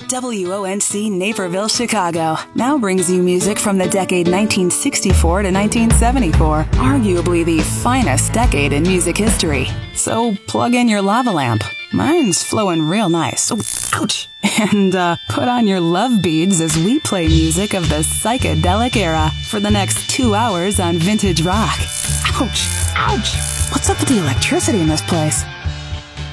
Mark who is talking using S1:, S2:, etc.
S1: WONC Naperville, Chicago now brings you music from the decade 1964 to 1974, arguably the finest decade in music history. So plug in your lava lamp. Mine's flowing real nice. Oh, ouch! And put on your love beads as we play music of the psychedelic era for the next 2 hours on Vintage Rock. Ouch! Ouch! What's up with the electricity in this place?